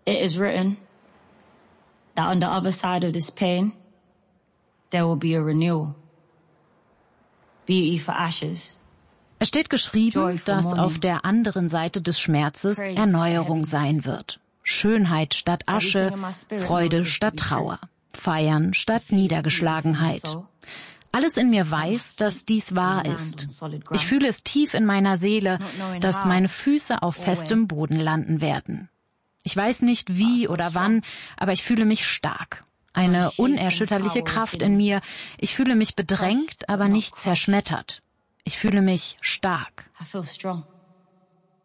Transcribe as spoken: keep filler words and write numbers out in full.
It is written that on the other side of this pain, there will be a renewal. Beauty for ashes. Es steht geschrieben, dass auf der anderen Seite des Schmerzes Erneuerung sein wird. Schönheit statt Asche, Freude statt Trauer, Feiern statt Niedergeschlagenheit. Alles in mir weiß, dass dies wahr ist. Ich fühle es tief in meiner Seele, dass meine Füße auf festem Boden landen werden. Ich weiß nicht wie oder wann, aber ich fühle mich stark. Eine unerschütterliche Kraft in mir. Ich fühle mich bedrängt, aber nicht zerschmettert. Ich fühle mich stark. I feel strong.